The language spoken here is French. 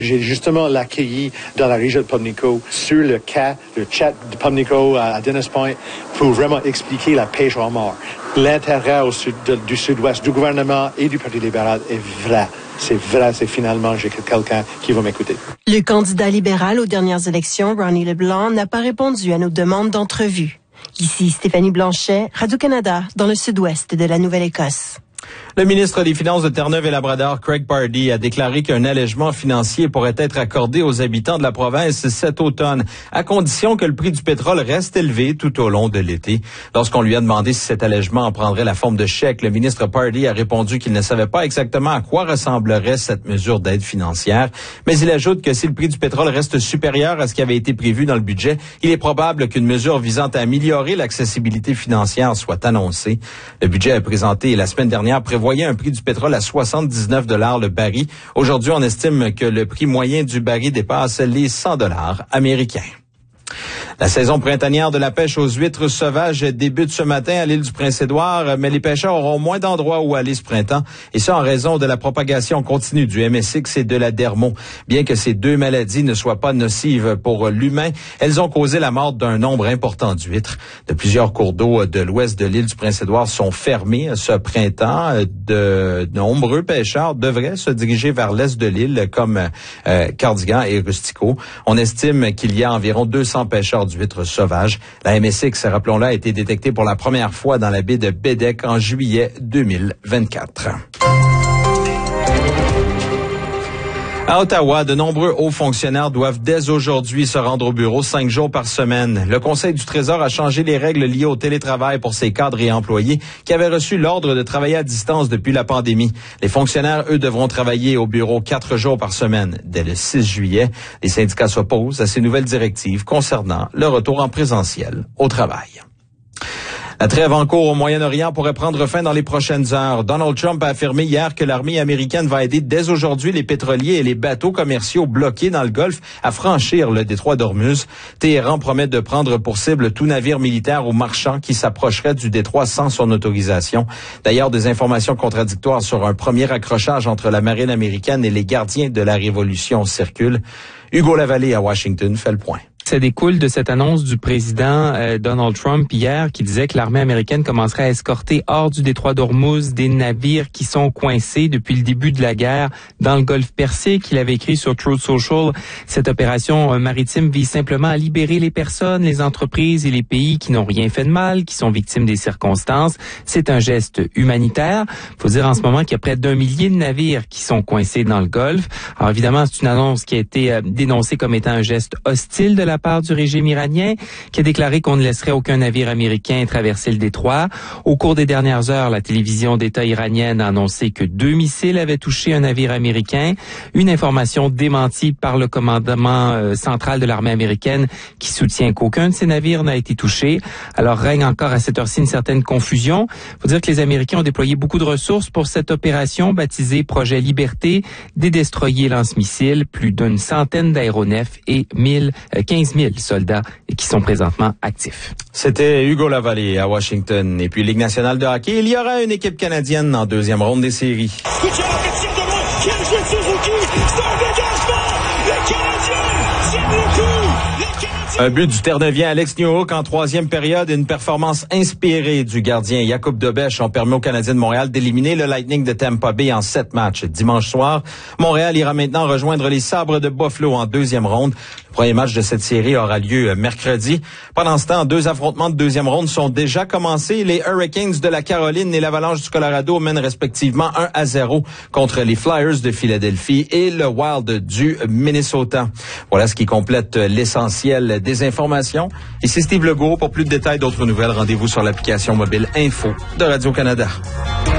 J'ai justement l'accueilli dans la région de Pubnico sur le chat de Pubnico à Dennis Point pour vraiment expliquer la pêche au homard. L'intérêt du sud-ouest, du gouvernement et du Parti libéral est vrai. C'est vrai, c'est finalement, j'ai quelqu'un qui va m'écouter. Le candidat libéral aux dernières élections, Ronnie LeBlanc, n'a pas répondu à nos demandes d'entrevue. Ici Stéphanie Blanchet, Radio-Canada, dans le sud-ouest de la Nouvelle-Écosse. Le ministre des Finances de Terre-Neuve-et-Labrador, Craig Pardee, a déclaré qu'un allègement financier pourrait être accordé aux habitants de la province cet automne, à condition que le prix du pétrole reste élevé tout au long de l'été. Lorsqu'on lui a demandé si cet allègement en prendrait la forme de chèque, le ministre Pardee a répondu qu'il ne savait pas exactement à quoi ressemblerait cette mesure d'aide financière, mais il ajoute que si le prix du pétrole reste supérieur à ce qui avait été prévu dans le budget, il est probable qu'une mesure visant à améliorer l'accessibilité financière soit annoncée. Le budget présenté la semaine dernière prévoyait un prix du pétrole à 79 $ le baril. Aujourd'hui, on estime que le prix moyen du baril dépasse les 100 $ américains. La saison printanière de la pêche aux huîtres sauvages débute ce matin à l'île du Prince-Édouard, mais les pêcheurs auront moins d'endroits où aller ce printemps, et ça en raison de la propagation continue du MSX et de la dermo. Bien que ces deux maladies ne soient pas nocives pour l'humain, elles ont causé la mort d'un nombre important d'huîtres. De plusieurs cours d'eau de l'ouest de l'île du Prince-Édouard sont fermés ce printemps. De nombreux pêcheurs devraient se diriger vers l'est de l'île, comme Cardigan et Rustico. On estime qu'il y a environ 200 pêcheurs d'huîtres sauvages. La MSX, rappelons-le, a été détectée pour la première fois dans la baie de Bédec en juillet 2024. À Ottawa, de nombreux hauts fonctionnaires doivent dès aujourd'hui se rendre au bureau 5 jours par semaine. Le Conseil du Trésor a changé les règles liées au télétravail pour ses cadres et employés qui avaient reçu l'ordre de travailler à distance depuis la pandémie. Les fonctionnaires, eux, devront travailler au bureau 4 jours par semaine dès le 6 juillet. Les syndicats s'opposent à ces nouvelles directives concernant le retour en présentiel au travail. La trêve en cours au Moyen-Orient pourrait prendre fin dans les prochaines heures. Donald Trump a affirmé hier que l'armée américaine va aider dès aujourd'hui les pétroliers et les bateaux commerciaux bloqués dans le Golfe à franchir le détroit d'Ormuz. Téhéran promet de prendre pour cible tout navire militaire ou marchand qui s'approcherait du détroit sans son autorisation. D'ailleurs, des informations contradictoires sur un premier accrochage entre la marine américaine et les gardiens de la révolution circulent. Hugo Lavallée à Washington fait le point. Ça découle de cette annonce du président Donald Trump hier qui disait que l'armée américaine commencerait à escorter hors du détroit d'Ormuz des navires qui sont coincés depuis le début de la guerre dans le golfe Persique. Il avait écrit sur Truth Social, cette opération maritime vise simplement à libérer les personnes, les entreprises et les pays qui n'ont rien fait de mal, qui sont victimes des circonstances. C'est un geste humanitaire. Il faut dire en ce moment qu'il y a près d'1 millier de navires qui sont coincés dans le golfe. Alors évidemment, c'est une annonce qui a été dénoncée comme étant un geste hostile de la part du régime iranien, qui a déclaré qu'on ne laisserait aucun navire américain traverser le détroit. Au cours des dernières heures, la télévision d'État iranienne a annoncé que 2 missiles avaient touché un navire américain. Une information démentie par le commandement central de l'armée américaine qui soutient qu'aucun de ces navires n'a été touché. Alors règne encore à cette heure-ci une certaine confusion. Il faut dire que les Américains ont déployé beaucoup de ressources pour cette opération baptisée Projet Liberté, des destroyers lance-missiles, plus d'une centaine d'aéronefs et 15 000 soldats qui sont présentement actifs. C'était Hugo Lavallée à Washington. Et puis Ligue nationale de hockey, il y aura une équipe canadienne en deuxième ronde des séries. Un but du Terre-Neuvien Alex Newhook en troisième période et une performance inspirée du gardien Jakub Dobeš ont permis aux Canadiens de Montréal d'éliminer le Lightning de Tampa Bay en 7 matchs. Dimanche soir, Montréal ira maintenant rejoindre les Sabres de Buffalo en deuxième ronde. Le premier match de cette série aura lieu mercredi. Pendant ce temps, 2 affrontements de deuxième ronde sont déjà commencés. Les Hurricanes de la Caroline et l'Avalanche du Colorado mènent respectivement 1-0 contre les Flyers de Philadelphie et le Wild du Minnesota. Voilà ce qui complète l'essentiel des informations. Ici Steve Legault. Pour plus de détails, d'autres nouvelles, rendez-vous sur l'application mobile Info de Radio-Canada.